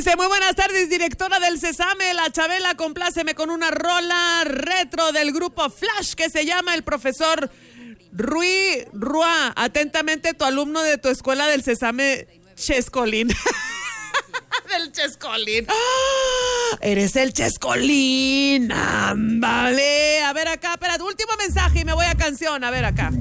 Dice, muy buenas tardes, directora del Cesame, la Chabela, compláceme con una rola retro del grupo Flash que se llama El Profesor Rua. Atentamente, tu alumno de tu escuela del Cesame, Chescolín. Del Chescolín. ¡Ah! Eres el Chescolín. Vale. A ver acá, espera, último mensaje y me voy a canción. A ver acá.